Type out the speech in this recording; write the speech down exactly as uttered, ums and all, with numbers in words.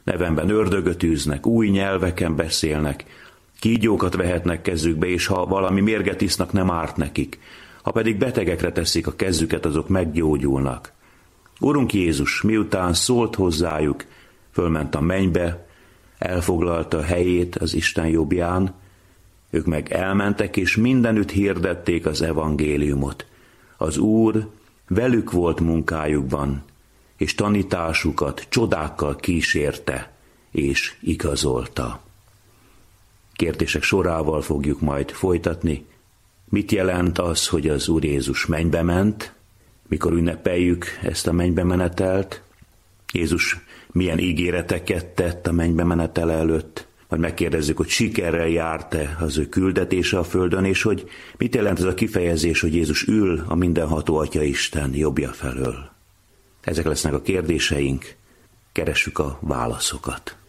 nevemben ördögöt űznek, új nyelveken beszélnek, kígyókat vehetnek kezükbe, és ha valami mérget isznak, nem árt nekik. Ha pedig betegekre teszik a kezüket, azok meggyógyulnak. Urunk Jézus, miután szólt hozzájuk, fölment a mennybe, elfoglalta a helyét az Isten jobbján, ők meg elmentek, és mindenütt hirdették az evangéliumot. Az Úr velük volt munkájukban, és tanításukat csodákkal kísérte, és igazolta. Kérdések sorával fogjuk majd folytatni. Mit jelent az, hogy az Úr Jézus mennybe ment? Mikor ünnepeljük ezt a mennybe menetelt? Jézus milyen ígéreteket tett a mennybe menetele előtt? Vagy megkérdezzük, hogy sikerrel járt-e az ő küldetése a földön, és hogy mit jelent ez a kifejezés, hogy Jézus ül a mindenható Atya Isten jobbja felől? Ezek lesznek a kérdéseink, keressük a válaszokat.